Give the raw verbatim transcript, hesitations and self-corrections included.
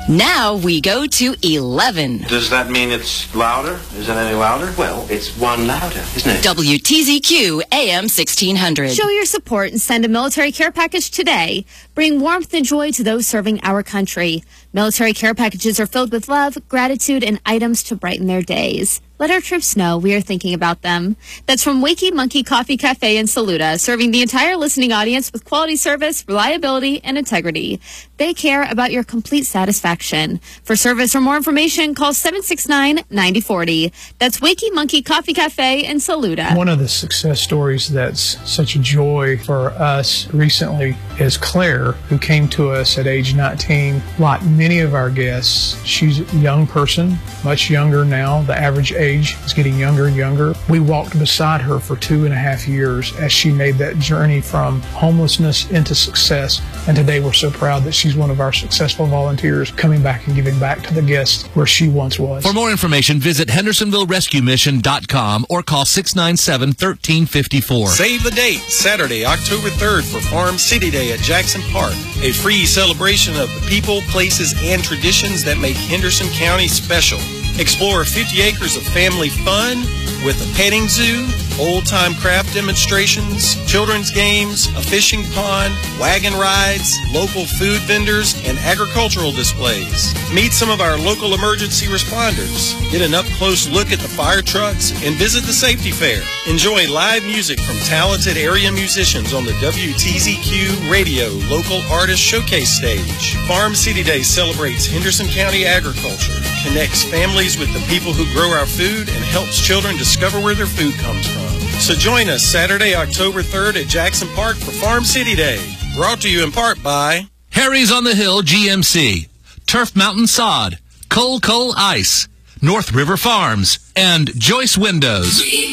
Now we go to eleven. Does that mean it's louder? Is it any louder? Well, it's one louder, isn't it? W T Z Q A M sixteen hundred. Show your support and send a military care package today. Bring warmth and joy to those serving our country. Military care packages are filled with love, gratitude, and items to brighten their days. Let our troops know we are thinking about them. That's from Wakey Monkey Coffee Cafe in Saluda, serving the entire listening audience with quality service, reliability, and integrity. They care about your complete satisfaction. For service or more information, call seven six nine, nine zero four zero. That's Wakey Monkey Coffee Cafe in Saluda. One of the success stories that's such a joy for us recently is Claire, who came to us at age nineteen. Like many of our guests, she's a young person, much younger now. The average age is getting younger and younger. We walked beside her for two and a half years as she made that journey from homelessness into success. And today we're so proud that she's one of our successful volunteers coming back and giving back to the guests where she once was. For more information, visit hendersonville rescue mission dot com or call six nine seven, one three five four. Save the date, Saturday, October third for Farm City Day at Jackson Park. A free celebration of the people, places, and traditions that make Henderson County special. Explore fifty acres of family fun with a petting zoo, old-time craft demonstrations, children's games, a fishing pond, wagon rides, local food vendors, and agricultural displays. Meet some of our local emergency responders. Get an up-close look at the fire trucks and visit the safety fair. Enjoy live music from talented area musicians on the W T Z Q Radio Local Artist Showcase stage. Farm City Day celebrates Henderson County agriculture, connects families with the people who grow our food, and helps children discover where their food comes from. So join us Saturday, October third at Jackson Park for Farm City Day. Brought to you in part by Harry's on the Hill G M C, Turf Mountain Sod, Cole Cole Ice, North River Farms, and Joyce Windows.